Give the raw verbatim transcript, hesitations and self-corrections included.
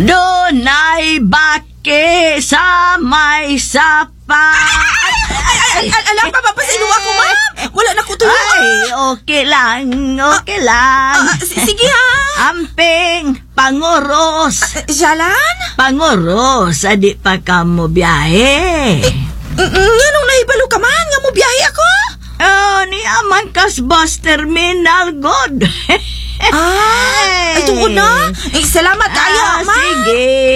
Dunay bake sa may sapa. Ay, ay, ay, ay, alam pa, papasilo ako, ma'am. Wala na ko tuloy. Ay, okay lang, okay lang. Ah, s- sige, ha? Amping, panguros. Ah, Jalan? Panguros, adi pa ka mo biyahe. Mm, Nga nung nahibalo ka man, nga mo biyahe ako? Oh, ni aman kas bus terminal, God. Ah, ay, tungkol na. Eh, salamat kayo, Ah, ma'am. sige.